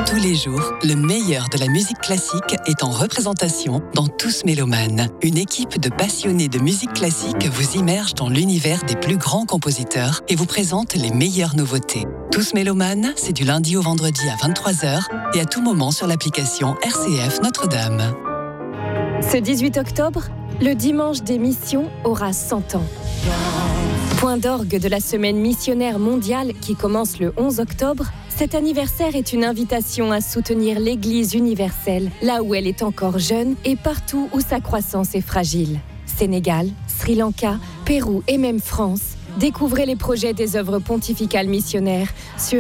Tous les jours, le meilleur de la musique classique est en représentation dans Tous Mélomanes. Une équipe de passionnés de musique classique vous immerge dans l'univers des plus grands compositeurs et vous présente les meilleures nouveautés. Tous Mélomanes, c'est du lundi au vendredi à 23h et à tout moment sur l'application RCF Notre-Dame. Ce 18 octobre, le dimanche des missions aura 100 ans. Point d'orgue de la semaine missionnaire mondiale qui commence le 11 octobre, cet anniversaire est une invitation à soutenir l'Église universelle, là où elle est encore jeune et partout où sa croissance est fragile. Sénégal, Sri Lanka, Pérou et même France. Découvrez les projets des œuvres pontificales missionnaires sur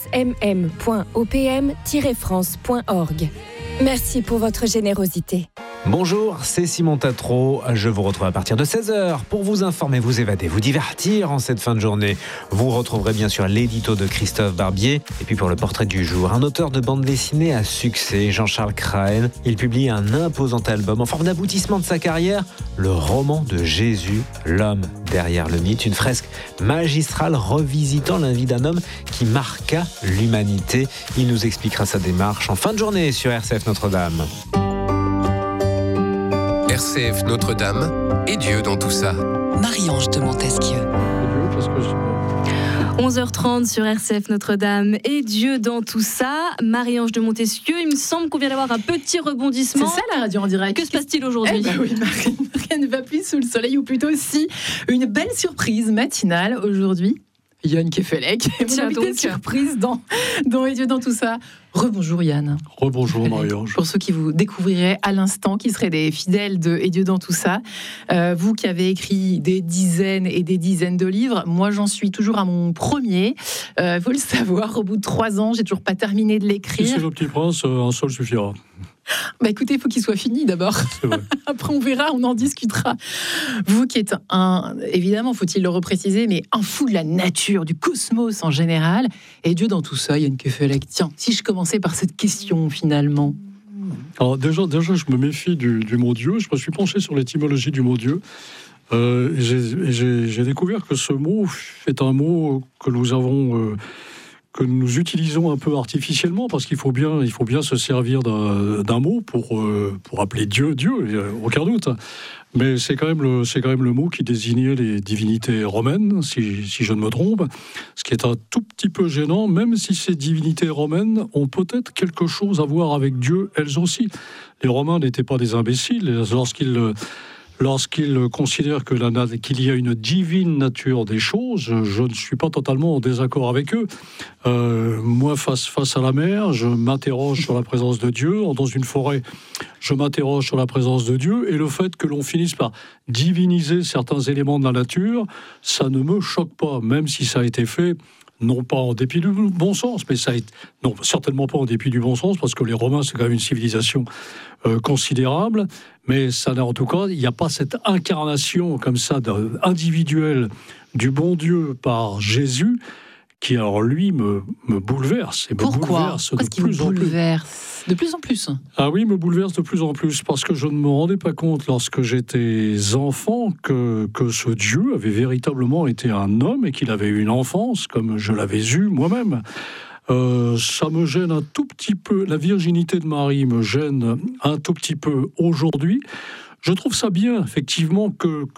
smm.opm-france.org. Merci pour votre générosité. Bonjour, c'est Simon Tatro. Je vous retrouve à partir de 16h pour vous informer, vous évader, vous divertir en cette fin de journée. Vous retrouverez bien sûr l'édito de Christophe Barbier. Et puis pour le portrait du jour, un auteur de bande dessinée à succès, Jean-Charles Crahen. Il publie un imposant album en forme d'aboutissement de sa carrière, le roman de Jésus, l'homme derrière le mythe. Une fresque magistrale revisitant la vie d'un homme qui marqua l'humanité. Il nous expliquera sa démarche en fin de journée sur RCF Notre-Dame. RCF Notre-Dame et Dieu dans tout ça. Marie-Ange de Montesquieu. 11h30 sur RCF Notre-Dame et Dieu dans tout ça. Marie-Ange de Montesquieu, il me semble qu'on vient d'avoir un petit rebondissement. C'est ça la radio en direct. Que se passe-t-il aujourd'hui ? Oui, rien ne va plus sous le soleil, ou plutôt si une belle surprise matinale aujourd'hui. Yann Kefelec, mon invité surprise dans Et Dieu dans tout ça. Rebonjour Yann. Rebonjour Marie-Ange. Pour ceux qui vous découvriraient à l'instant, qui seraient des fidèles de Et Dieu dans tout ça, vous qui avez écrit des dizaines et des dizaines de livres, moi j'en suis toujours à mon premier. Faut le savoir, au bout de 3 ans, j'ai toujours pas terminé de l'écrire. Si c'est Le Petit Prince, un seul suffira. Bah écoutez, il faut qu'il soit fini d'abord. C'est vrai. Après on verra, on en discutera. Vous qui êtes évidemment, faut-il le repréciser, mais un fou de la nature, du cosmos en général, et Dieu dans tout ça, Yann Kefelec. Tiens, si je commençais par cette question finalement. Alors déjà, je me méfie du mot Dieu. Je me suis penché sur l'étymologie du mot Dieu. J'ai découvert que ce mot est un mot que nous utilisons un peu artificiellement, parce qu'il faut bien se servir d'un mot pour appeler Dieu, aucun doute. Mais c'est quand même le mot qui désignait les divinités romaines, si je ne me trompe, ce qui est un tout petit peu gênant, même si ces divinités romaines ont peut-être quelque chose à voir avec Dieu, elles aussi. Les Romains n'étaient pas des imbéciles lorsqu'ils considèrent qu'il y a une divine nature des choses. Je ne suis pas totalement en désaccord avec eux. Moi, face à la mer, je m'interroge sur la présence de Dieu. Dans une forêt, je m'interroge sur la présence de Dieu. Et le fait que l'on finisse par diviniser certains éléments de la nature, ça ne me choque pas, même si ça a été fait non pas en dépit du bon sens, mais certainement pas en dépit du bon sens, parce que les Romains, c'est quand même une civilisation considérable, mais en tout cas, il n'y a pas cette incarnation comme ça individuelle du bon Dieu par Jésus, qui alors lui me bouleverse. Pourquoi ? Parce qu'il vous bouleverse de plus en plus. Ah oui, me bouleverse de plus en plus, parce que je ne me rendais pas compte lorsque j'étais enfant que ce Dieu avait véritablement été un homme et qu'il avait eu une enfance comme je l'avais eue moi-même. Ça me gêne un tout petit peu, la virginité de Marie me gêne un tout petit peu aujourd'hui. Je trouve ça bien, effectivement, que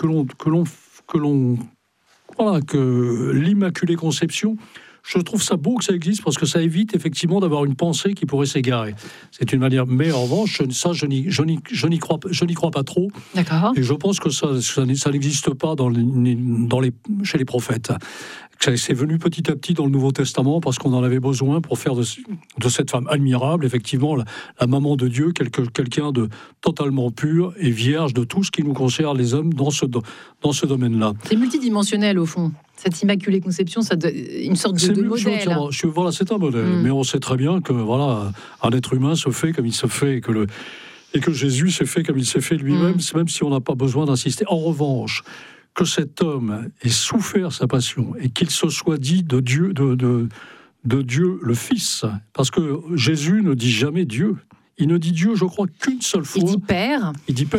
l'Immaculée Conception, je trouve ça beau que ça existe, parce que ça évite effectivement d'avoir une pensée qui pourrait s'égarer. C'est une manière, mais en revanche, je n'y crois pas trop. D'accord. Et je pense que ça n'existe pas chez les prophètes. C'est venu petit à petit dans le Nouveau Testament, parce qu'on en avait besoin pour faire de cette femme admirable, effectivement, la maman de Dieu, quelqu'un de totalement pur et vierge de tout ce qui nous concerne les hommes dans ce domaine-là. C'est multidimensionnel au fond. Cette Immaculée Conception, ça une sorte de modèle. C'est un modèle, mais on sait très bien que un être humain se fait comme il se fait, et que Jésus s'est fait comme il s'est fait lui-même, même si on n'a pas besoin d'insister. En revanche, que cet homme ait souffert sa passion et qu'il se soit dit de Dieu le Fils, parce que Jésus ne dit jamais Dieu. Il ne dit Dieu, je crois, qu'une seule fois. Il dit Père. Il dit Père.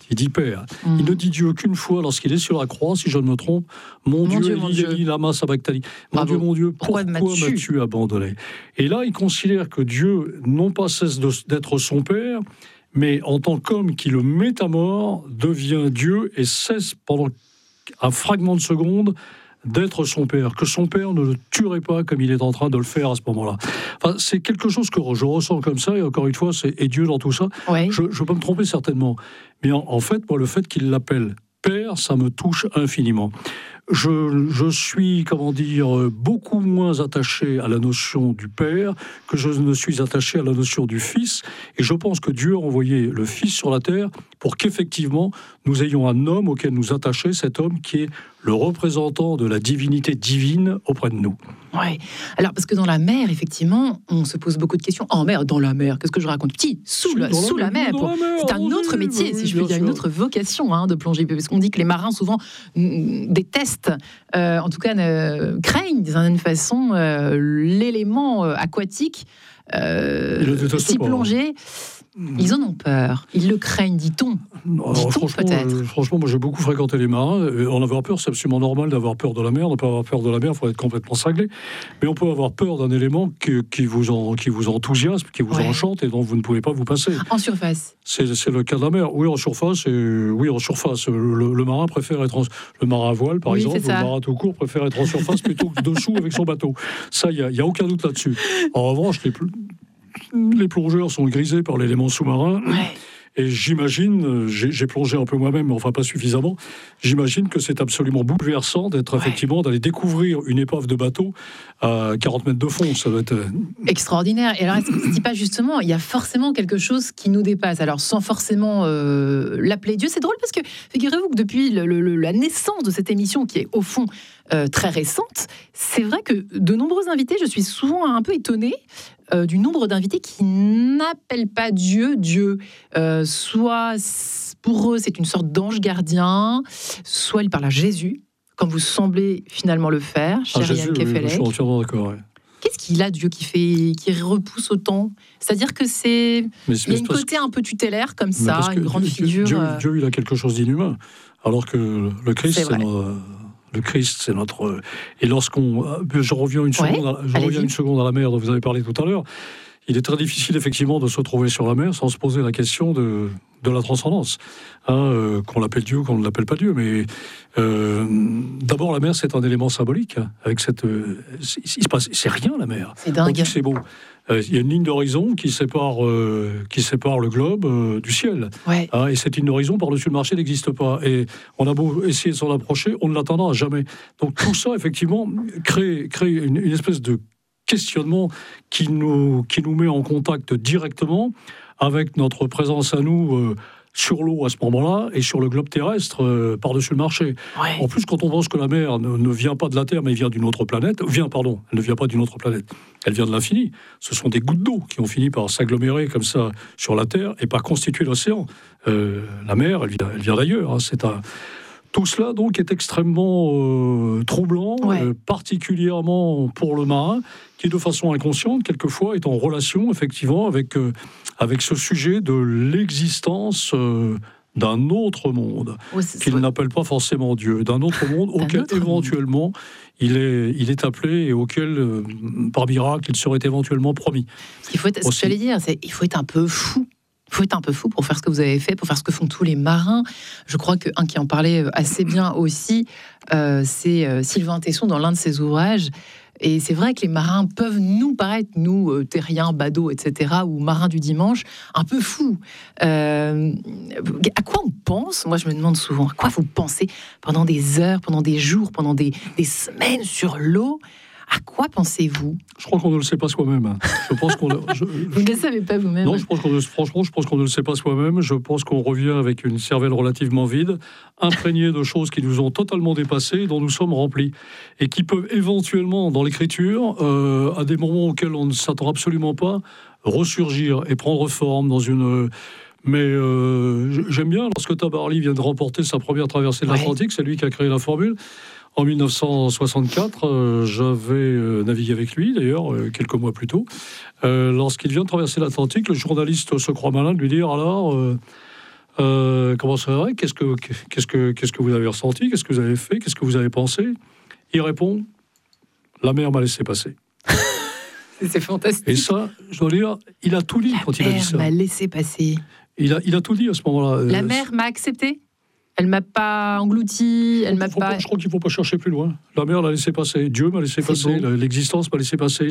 il dit Père. Il ne dit Dieu qu'une fois lorsqu'il est sur la croix, si je ne me trompe. Mon Dieu, Eli, lama sabachthani. Mon Dieu, pourquoi m'as-tu abandonné? Et là, il considère que Dieu, non pas cesse d'être son Père, mais en tant qu'homme qui le met à mort, devient Dieu et cesse pendant un fragment de seconde d'être son père, que son père ne le tuerait pas comme il est en train de le faire à ce moment-là. Enfin, c'est quelque chose que je ressens comme ça, et encore une fois, et Dieu dans tout ça. Ouais. Je peux me tromper certainement, mais en fait, moi, le fait qu'il l'appelle Père, ça me touche infiniment. Je suis, beaucoup moins attaché à la notion du Père que je ne suis attaché à la notion du Fils. Et je pense que Dieu a envoyé le Fils sur la terre pour qu'effectivement, nous ayons un homme auquel nous attacher, cet homme qui est le représentant de la divinité divine auprès de nous. Oui. Alors, parce que dans la mer, effectivement, on se pose beaucoup de questions. En mer, dans la mer, qu'est-ce que je raconte? Sous la mer. C'est un autre métier, si je puis dire, une autre vocation de plongée. Parce qu'on dit que les marins, souvent, détestent, en tout cas, craignent d'une certaine façon l'élément aquatique. Si plongé. Ils en ont peur, ils le craignent, dit-on. Franchement, moi j'ai beaucoup fréquenté les marins. En avoir peur, c'est absolument normal d'avoir peur de la mer. On ne peut pas avoir peur de la mer, il faut être complètement cinglé. Mais on peut avoir peur d'un élément qui vous enthousiasme, qui vous enchante et dont vous ne pouvez pas vous passer. En surface. C'est le cas de la mer. Oui, en surface. Le marin préfère être le marin à voile, par exemple, ou le marin tout court préfère être en surface plutôt que dessous avec son bateau. Ça, il n'y a aucun doute là-dessus. En revanche, les plongeurs sont grisés par l'élément sous-marin. Ouais. Et j'imagine, j'ai plongé un peu moi-même, mais enfin pas suffisamment, j'imagine que c'est absolument bouleversant d'être effectivement, d'aller découvrir une épave de bateau à 40 mètres de fond. Ça doit être extraordinaire. Et alors, est-ce que se dit pas justement, il y a forcément quelque chose qui nous dépasse, alors sans forcément l'appeler Dieu. C'est drôle parce que, figurez-vous que depuis la naissance de cette émission, qui est au fond très récente, c'est vrai que de nombreux invités, je suis souvent un peu étonnée du nombre d'invités qui n'appellent pas Dieu. Soit pour eux, c'est une sorte d'ange gardien, soit ils parlent à Jésus, comme vous semblez finalement le faire, cher Yann Kefelec. Je suis entièrement d'accord, ouais. Qu'est-ce qu'il a, Dieu, qui repousse autant? C'est-à-dire que il y a une côté un peu tutélaire, comme ça, une grande figure. Dieu, il a quelque chose d'inhumain, alors que le Christ, le Christ, c'est notre... Et je reviens une seconde à la mer dont vous avez parlé tout à l'heure. Il est très difficile, effectivement, de se trouver sur la mer sans se poser la question de la transcendance. Qu'on l'appelle Dieu, qu'on ne l'appelle pas Dieu. Mais d'abord, la mer, c'est un élément symbolique. Avec c'est rien, la mer. C'est dingue. On dit que c'est beau. Il y a une ligne d'horizon qui sépare le globe du ciel. Ouais. Et cette ligne d'horizon, par-dessus le marché, n'existe pas. Et on a beau essayer de s'en approcher, on ne l'atteindra jamais. Donc tout ça, effectivement, crée une espèce de questionnement qui nous met en contact directement avec notre présence à nous sur l'eau à ce moment-là et sur le globe terrestre par-dessus le marché. Ouais. En plus, quand on pense que la mer ne vient pas de la Terre mais vient d'une autre planète, elle ne vient pas d'une autre planète, elle vient de l'infini. Ce sont des gouttes d'eau qui ont fini par s'agglomérer comme ça sur la Terre et par constituer l'océan. La mer, elle vient d'ailleurs. Tout cela, donc, est extrêmement troublant, particulièrement pour le marin, qui, de façon inconsciente, quelquefois, est en relation, effectivement, avec ce sujet de l'existence d'un autre monde, qu'il n'appelle pas forcément Dieu, d'un autre monde auquel, éventuellement, il est appelé et auquel, par miracle, il serait éventuellement promis. Il faut il faut être un peu fou. Il faut être un peu fou pour faire ce que vous avez fait, pour faire ce que font tous les marins. Je crois qu'un qui en parlait assez bien aussi, c'est Sylvain Tesson dans l'un de ses ouvrages. Et c'est vrai que les marins peuvent nous paraître, nous, terriens, badauds, etc., ou marins du dimanche, un peu fous. À quoi on pense? Moi, je me demande souvent, à quoi vous pensez pendant des heures, pendant des jours, pendant des semaines sur l'eau? À quoi pensez-vous? Je crois qu'on ne le sait pas soi-même. Je pense qu'on. Vous ne le savez pas vous-même? Non, je pense qu'on ne le sait pas soi-même. Je pense qu'on revient avec une cervelle relativement vide, imprégnée de choses qui nous ont totalement dépassés, dont nous sommes remplis, et qui peuvent éventuellement, dans l'écriture, à des moments auxquels on ne s'attend absolument pas, ressurgir et prendre forme dans une. Mais j'aime bien lorsque Tabarly vient de remporter sa première traversée de l'Atlantique, c'est lui qui a créé la formule. En 1964, j'avais navigué avec lui, d'ailleurs, quelques mois plus tôt. Lorsqu'il vient de traverser l'Atlantique, le journaliste se croit malin de lui dire « Alors, Comment ça va ? Qu'est-ce que vous avez ressenti ? Qu'est-ce que vous avez fait ? Qu'est-ce que vous avez pensé ? Il répond, la mer m'a laissé passer. C'est fantastique. Et ça, je dois dire, il a tout dit quand il a dit ça. La mer m'a laissé passer. Il a tout dit à ce moment-là. La mer m'a accepté ? Elle m'a pas englouti, elle m'a pas... Je crois qu'il ne faut pas chercher plus loin. La mer l'a laissé passer, Dieu m'a laissé passer, l'existence m'a laissé passer,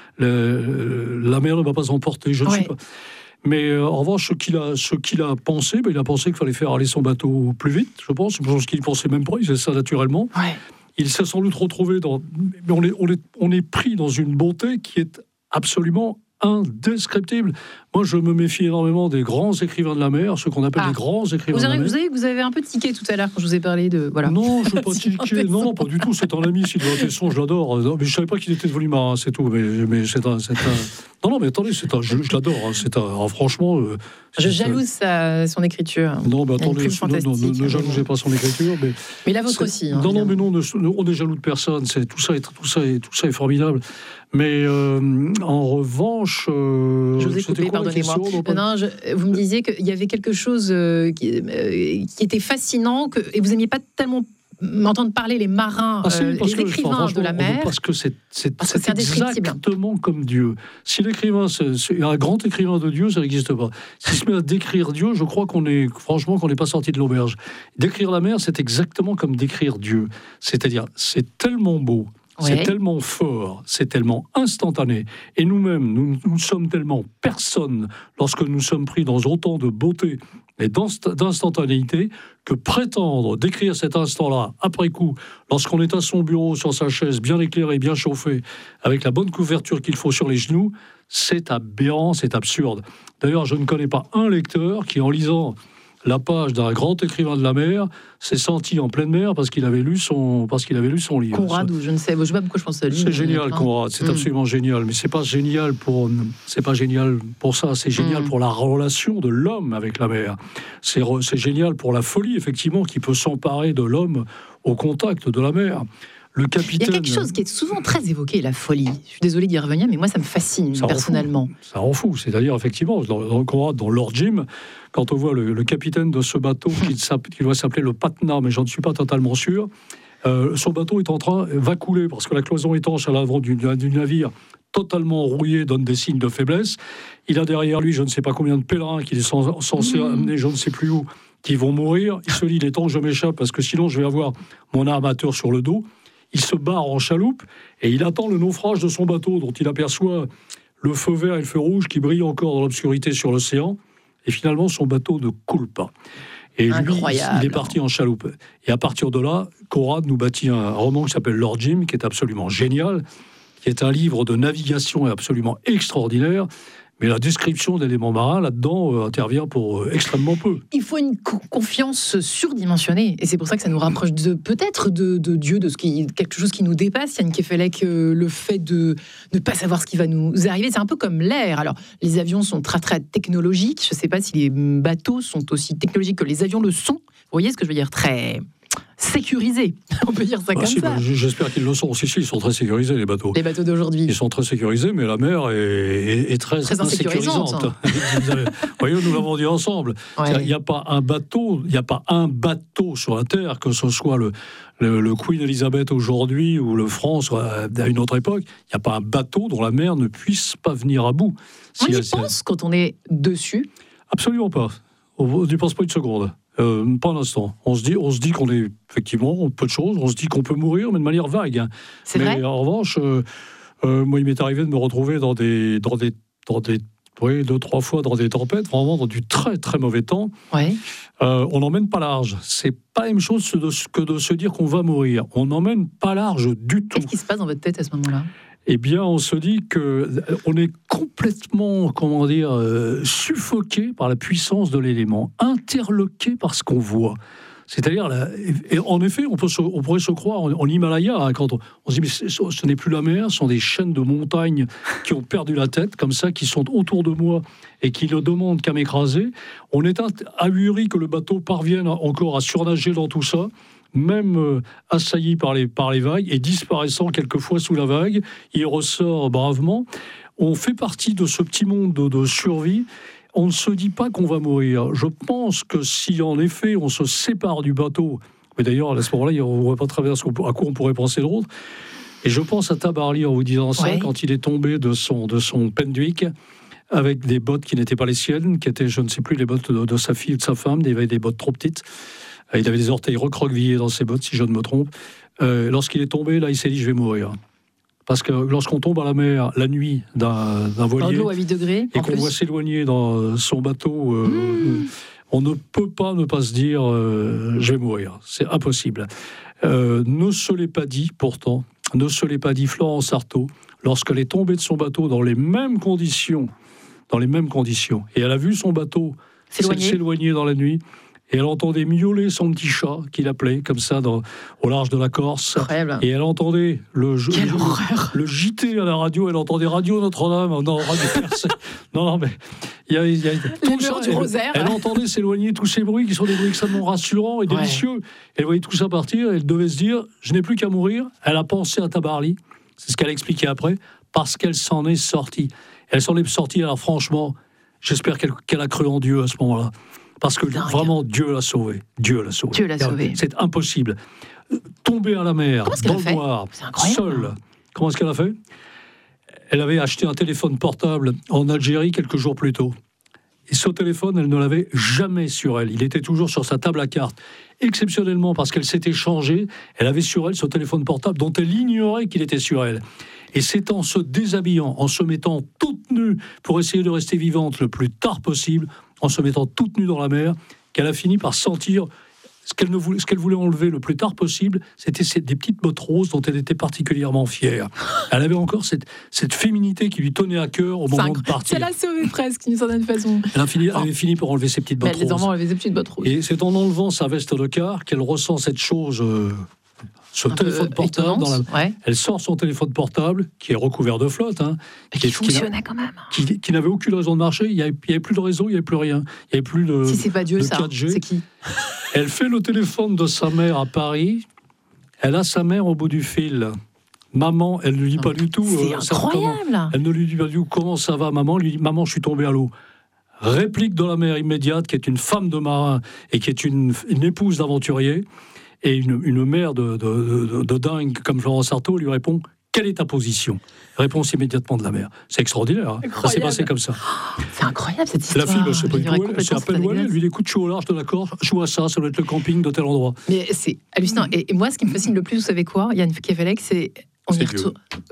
la mer ne va pas emporter, je ne sais pas. Mais en revanche, ce qu'il a pensé, il a pensé qu'il fallait faire aller son bateau plus vite, je pense qu'il ne pensait même pas, il faisait ça naturellement. Ouais. Il s'est sans doute retrouvé dans... Mais on est pris dans une bonté qui est absolument indescriptible. Moi, je me méfie énormément des grands écrivains de la mer, ceux qu'on appelle les grands écrivains de la mer. Vous avez un peu tiqué tout à l'heure quand je vous ai parlé de... Voilà. Non, je ne veux pas tiquer. Non, pas du tout. C'est un ami, Sylvain Tesson, je l'adore. Non, mais je ne savais pas qu'il était devenu marin, c'est tout. Mais c'est un... Non, mais attendez, je l'adore. Franchement... je jalouse son écriture. Non, mais attendez, ne jalousez pas son écriture. Mais la vôtre aussi. Non, mais non, on est jaloux de personne. Tout ça est formidable. Mais en revanche... je vous ai coupé, pardonnez-moi. Vous me disiez qu'il y avait quelque chose qui était fascinant, et vous n'aimiez pas tellement entendre parler les marins, les écrivains de la mer. Parce que c'est exactement comme Dieu. Si l'écrivain, un grand écrivain de Dieu, ça n'existe pas. S'il se met à décrire Dieu, je crois qu'on n'est pas sorti de l'auberge. Décrire la mer, c'est exactement comme décrire Dieu. C'est-à-dire, c'est tellement beau. C'est tellement fort, c'est tellement instantané. Et nous-mêmes, nous sommes tellement personnes lorsque nous sommes pris dans autant de beauté et d'instantanéité que prétendre décrire cet instant-là, après coup, lorsqu'on est à son bureau, sur sa chaise, bien éclairé, bien chauffé, avec la bonne couverture qu'il faut sur les genoux, c'est aberrant, c'est absurde. D'ailleurs, je ne connais pas un lecteur qui, en lisant la page d'un grand écrivain de la mer, s'est senti en pleine mer parce qu'il avait lu son livre. Conrad, ou je ne sais pas pourquoi je pense à lui. C'est génial, Conrad, c'est absolument génial. Mais c'est pas génial pour ça, c'est génial pour la relation de l'homme avec la mer. C'est génial pour la folie, effectivement, qui peut s'emparer de l'homme au contact de la mer. Le capitaine... Il y a quelque chose qui est souvent très évoqué, la folie. Je suis désolé d'y revenir, mais moi, ça me fascine, personnellement. Ça rend fou. C'est-à-dire, effectivement, dans Lord Jim, quand on voit le capitaine de ce bateau qui doit s'appeler le Patna, mais j'en ne suis pas totalement sûr, son bateau va couler, parce que la cloison étanche à l'avant du navire, totalement rouillé, donne des signes de faiblesse. Il a derrière lui, je ne sais pas combien de pèlerins qu'il est censé amener, je ne sais plus où, qui vont mourir. Il se dit, il est temps que je m'échappe, parce que sinon, je vais avoir mon armateur sur le dos. Il se barre en chaloupe et il attend le naufrage de son bateau, dont il aperçoit le feu vert et le feu rouge qui brillent encore dans l'obscurité sur l'océan. Et finalement, son bateau ne coule pas. Et incroyable. Lui, il est parti en chaloupe. Et à partir de là, Conrad nous bâtit un roman qui s'appelle Lord Jim, qui est absolument génial, qui est un livre de navigation absolument extraordinaire. Mais la description d'éléments marins, là-dedans, intervient pour extrêmement peu. Il faut une confiance surdimensionnée. Et c'est pour ça que ça nous rapproche peut-être de Dieu, quelque chose qui nous dépasse. Yann Kefelec, le fait de ne pas savoir ce qui va nous arriver, c'est un peu comme l'air. Alors, les avions sont très, très technologiques. Je ne sais pas si les bateaux sont aussi technologiques que les avions le sont. Vous voyez ce que je veux dire ? Très sécurisés, on peut dire ça comme ça. J'espère qu'ils le sont. Si, ils sont très sécurisés, les bateaux. Les bateaux d'aujourd'hui. Ils sont très sécurisés, mais la mer est très insécurisante. Vous voyez, nous l'avons dit ensemble. Il n'y a pas un bateau sur la Terre, que ce soit le Queen Elizabeth aujourd'hui ou le France à une autre époque. Il n'y a pas un bateau dont la mer ne puisse pas venir à bout. On y pense quand on est dessus ? Absolument pas. On n'y pense pas une seconde. Pas un instant. On se dit qu'on est effectivement peu de choses. On se dit qu'on peut mourir, mais de manière vague. C'est vrai. En revanche, moi, il m'est arrivé de me retrouver dans des 2-3 fois dans des tempêtes, vraiment dans du très très mauvais temps. Ouais. On n'emmène pas large. C'est pas la même chose que de se dire qu'on va mourir. On n'emmène pas large du tout. Qu'est-ce qui se passe dans votre tête à ce moment-là ? Eh bien, on se dit qu'on est complètement, suffoqué par la puissance de l'élément, interloqué par ce qu'on voit. C'est-à-dire, et en effet, on pourrait se croire en Himalaya, quand on se dit, mais ce n'est plus la mer, ce sont des chaînes de montagnes qui ont perdu la tête, comme ça, qui sont autour de moi et qui ne demandent qu'à m'écraser. On est ahuri que le bateau parvienne encore à surnager dans tout ça, même assailli par les vagues et disparaissant quelquefois sous la vague, il ressort bravement. On fait partie de ce petit monde de survie. on ne se dit pas qu'on va mourir. Je pense que si en effet on se sépare du bateau, mais d'ailleurs à ce moment-là, on ne voit pas très bien à quoi on pourrait penser d'autre. Et je pense à Tabarly en vous disant ça, quand il est tombé de son Pendwick avec des bottes qui n'étaient pas les siennes, qui étaient, je ne sais plus, les bottes de sa fille ou de sa femme. Il avait des bottes trop petites. Il avait des orteils recroquevillés dans ses bottes, si je ne me trompe. Lorsqu'il est tombé, là, il s'est dit, je vais mourir. Parce que lorsqu'on tombe à la mer la nuit d'un voilier, l'eau à 8 degrés, et qu'on voit s'éloigner dans son bateau, on ne peut pas ne pas se dire je vais mourir. C'est impossible. Ne se l'est pas dit, pourtant, Florence Artaud, lorsqu'elle est tombée de son bateau dans les mêmes conditions, et elle a vu son bateau s'éloigner dans la nuit. Et elle entendait miauler son petit chat, qu'il appelait, comme ça, au large de la Corse. Incroyable. Et elle entendait le JT à la radio, elle entendait Radio Notre-Dame, non, Radio Perse. non, mais il y a tout ça. Du rosaire. Elle entendait s'éloigner tous ces bruits qui sont des bruits extrêmement rassurants et délicieux. Elle voyait tout ça partir, elle devait se dire, je n'ai plus qu'à mourir. Elle a pensé à Tabarly, c'est ce qu'elle a expliqué après, parce qu'elle s'en est sortie. Elle s'en est sortie, alors franchement, j'espère qu'elle a cru en Dieu à ce moment-là. Parce que vraiment, Dieu l'a sauvée. C'est impossible. Tomber à la mer, dans le noir, seule. Comment est-ce qu'elle a fait ? Elle avait acheté un téléphone portable en Algérie quelques jours plus tôt. Et ce téléphone, elle ne l'avait jamais sur elle. Il était toujours sur sa table à cartes. Exceptionnellement, parce qu'elle s'était changée, elle avait sur elle ce téléphone portable dont elle ignorait qu'il était sur elle. Et c'est en se déshabillant, en se mettant toute nue pour essayer de rester vivante le plus tard possible, en se mettant toute nue dans la mer, qu'elle a fini par sentir ce qu'elle voulait enlever le plus tard possible, c'était des petites bottes roses dont elle était particulièrement fière. Elle avait encore cette féminité qui lui tenait à cœur au moment de partir. Ça l'a sauvée presque, d'une certaine façon. Elle avait fini par enlever ses petites bottes roses. Les enfants enlevaient ses petites bottes roses. Et c'est en enlevant sa veste de quart qu'elle ressent cette chose... ce téléphone portable, elle sort son téléphone portable, qui est recouvert de flotte. Qui fonctionnait quand même. Qui n'avait aucune raison de marcher. Il n'y avait plus de réseau, il n'y avait plus rien. Il n'y avait plus de, si c'est pas Dieu, ça, 4G. C'est qui ? Elle fait le téléphone de sa mère à Paris. Elle a sa mère au bout du fil. Maman, elle ne lui dit pas du tout... C'est incroyable. Elle ne lui dit pas du tout comment ça va, maman. Elle lui dit, maman, je suis tombée à l'eau. Réplique de la mère immédiate, qui est une femme de marin et qui est une épouse d'aventurier. Et une mère de dingue comme Florence Artaud lui répond « Quelle est ta position ?» Réponse immédiatement de la mère. C'est extraordinaire. Ça s'est passé comme ça. C'est incroyable cette histoire. La fille, c'est pas du tout elle. C'est à peine où elle est. Elle lui dit « Écoute, je suis au large de la Corse, je joue à ça doit être le camping de tel endroit. » Mais c'est hallucinant. Et moi, ce qui me fascine le plus, vous savez quoi, Yann Kefelec, c'est... On y retourne.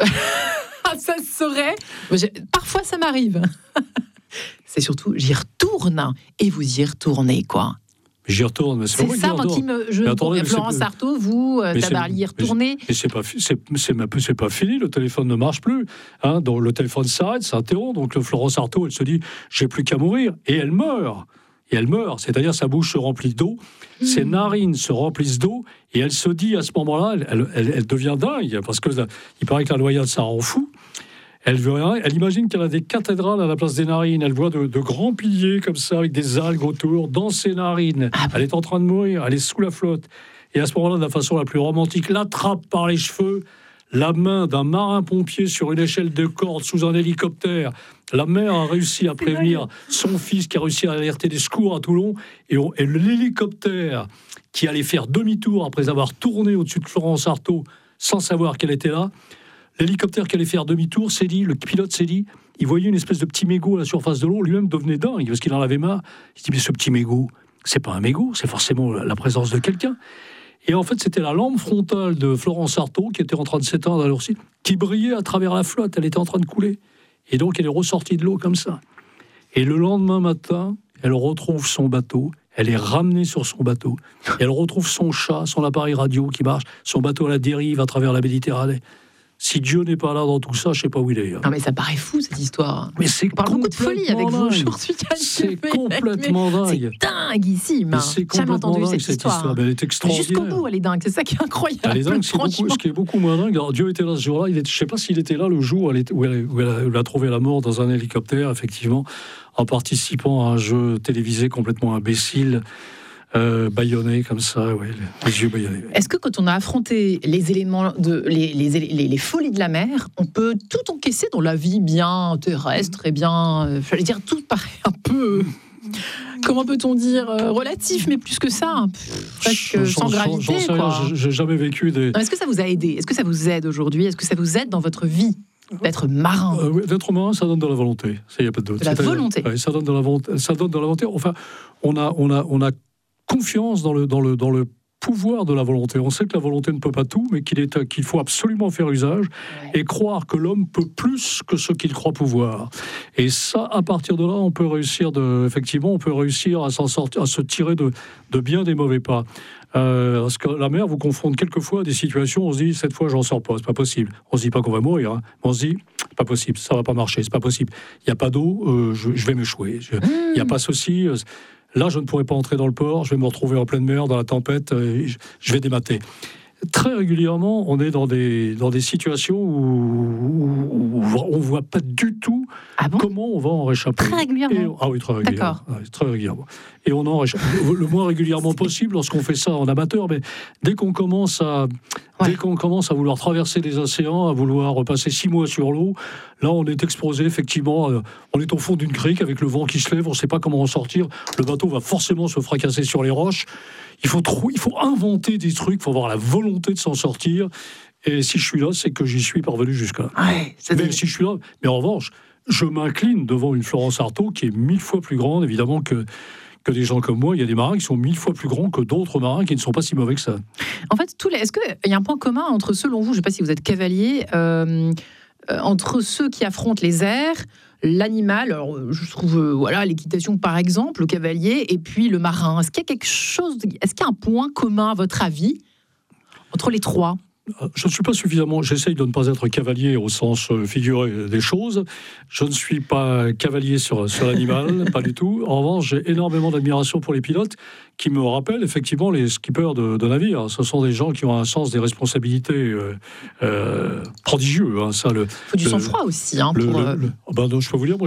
Ça se saurait. Parfois, ça m'arrive. C'est surtout, j'y retourne. Et vous y retournez, quoi. J'y retourne, mais c'est ça, moi qui me. Florence Artaud, vous, Tabarly, y retournez. Mais c'est pas fini, le téléphone ne marche plus. Donc le téléphone s'arrête, s'interrompt. Donc Florence Artaud, elle se dit, j'ai plus qu'à mourir. Et elle meurt. C'est-à-dire sa bouche se remplit d'eau, ses narines se remplissent d'eau, et elle se dit à ce moment-là, elle devient dingue, parce qu'il paraît que la noyade, ça rend fou. Elle imagine qu'elle a des cathédrales à la place des narines. Elle voit de grands piliers comme ça, avec des algues autour, dans ses narines. Elle est en train de mourir, elle est sous la flotte. Et à ce moment-là, de la façon la plus romantique, l'attrape par les cheveux, la main d'un marin-pompier sur une échelle de corde sous un hélicoptère. La mère a réussi à prévenir son fils, qui a réussi à alerter des secours à Toulon. Et l'hélicoptère, qui allait faire demi-tour après avoir tourné au-dessus de Florence Artaud, sans savoir qu'elle était là, l'hélicoptère qui allait faire demi-tour, le pilote s'est dit, il voyait une espèce de petit mégot à la surface de l'eau, lui-même devenait dingue, parce qu'il en avait marre. Il se dit, mais ce petit mégot, c'est pas un mégot, c'est forcément la présence de quelqu'un. Et en fait, c'était la lampe frontale de Florence Artaud, qui était en train de s'éteindre à l'heure-ci, qui brillait à travers la flotte, elle était en train de couler. Et donc, elle est ressortie de l'eau comme ça. Et le lendemain matin, elle retrouve son bateau, elle est ramenée sur son bateau, et elle retrouve son chat, son appareil radio qui marche, son bateau à la dérive à travers la Méditerranée. Si Dieu n'est pas là dans tout ça, je ne sais pas où il est. Non, mais ça paraît fou, cette histoire. Mais c'est On parle beaucoup de folie avec vous aujourd'hui. C'est complètement dingue. C'est dinguissime. C'est complètement dingue, cette histoire. Elle est extraordinaire. Jusqu'au bout, elle est dingue. C'est ça qui est incroyable. Elle est dingue. Ce qui est beaucoup moins dingue. Alors, Dieu était là ce jour-là. Je ne sais pas s'il était là le jour où elle a trouvé la mort dans un hélicoptère, effectivement, en participant à un jeu télévisé complètement imbécile. bâillonnés comme ça, les yeux bâillonnés. Est-ce que quand on a affronté les éléments les folies de la mer, on peut tout encaisser dans la vie bien terrestre et bien, j'allais dire, tout paraît un peu... Comment peut-on dire relatif, mais plus que ça, presque sans gravité. J'en sais rien, j'ai jamais vécu des... Non, est-ce que ça vous a aidé ? Est-ce que ça vous aide aujourd'hui ? Est-ce que ça vous aide dans votre vie d'être marin ? D'être marin, ça donne de la volonté. Il n'y a pas de doute. De la volonté. Ça donne de la volonté. Ça donne de la volonté. Enfin, on a confiance dans le pouvoir de la volonté. On sait que la volonté ne peut pas tout, mais qu'il faut absolument faire usage et croire que l'homme peut plus que ce qu'il croit pouvoir. Et ça, à partir de là, on peut réussir à s'en sortir, à se tirer de bien des mauvais pas. Parce que la mer vous confronte quelquefois à des situations où on se dit, cette fois, j'en sors pas, c'est pas possible. On se dit pas qu'on va mourir, hein, mais on se dit, pas possible, ça va pas marcher, c'est pas possible. Il y a pas d'eau, je vais m'échouer. Il y a pas ceci. Là, je ne pourrai pas entrer dans le port, je vais me retrouver en pleine mer, dans la tempête, je vais démater. Très régulièrement, on est dans des situations où on ne voit pas du tout comment on va en réchapper. Très régulièrement. Oui, très régulièrement. Très régulièrement. Et on en réchappe le moins régulièrement possible lorsqu'on fait ça en amateur, mais dès qu'on commence à vouloir traverser des océans, à vouloir passer 6 mois sur l'eau, là, on est exposé, effectivement, on est au fond d'une crique avec le vent qui se lève, on ne sait pas comment en sortir, le bateau va forcément se fracasser sur les roches. Il faut inventer des trucs, il faut avoir la volonté de s'en sortir. Et si je suis là, c'est que j'y suis parvenu jusque-là. Si je suis là, mais en revanche, je m'incline devant une Florence Artaud qui est 1000 fois plus grande, évidemment, que des gens comme moi. Il y a des marins qui sont 1000 fois plus grands que d'autres marins qui ne sont pas si mauvais que ça. En fait, est-ce qu'il y a un point commun entre, selon vous, je ne sais pas si vous êtes cavalier, entre ceux qui affrontent les airs, l'animal, alors je trouve l'équitation par exemple, le cavalier, et puis le marin. Est-ce qu'il y a un point commun à votre avis entre les trois ? Je ne suis pas suffisamment... J'essaye de ne pas être cavalier au sens figuré des choses. Je ne suis pas cavalier sur l'animal, pas du tout. En revanche, j'ai énormément d'admiration pour les pilotes qui me rappellent effectivement les skippers de navires. Ce sont des gens qui ont un sens des responsabilités prodigieux. Hein. Il faut du sang-froid aussi. Hein, non, je peux vous dire, moi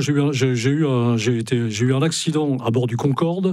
j'ai eu un accident à bord du Concorde.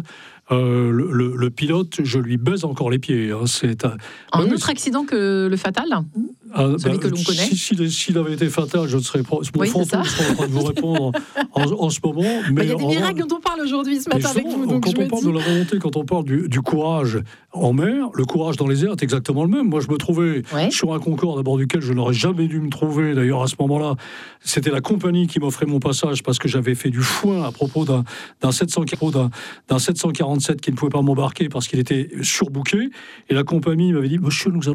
Le pilote, je lui baise encore les pieds. Hein. C'est un autre accident que le fatal, celui que l'on connaît. S'il avait été fatal, je ne serais pas. Mon fantôme serait en train de vous répondre en ce moment. Mais il y a des miracles dont on parle aujourd'hui ce matin avec vous. Quand on parle de la volonté, quand on parle du courage en mer, le courage dans les airs est exactement le même. Moi, je me trouvais sur un Concorde à bord duquel je n'aurais jamais dû me trouver. D'ailleurs, à ce moment-là, c'était la compagnie qui m'offrait mon passage parce que j'avais fait du foin à propos d'un 747 qui ne pouvait pas m'embarquer parce qu'il était surbooké. Et la compagnie m'avait dit, monsieur, nous allons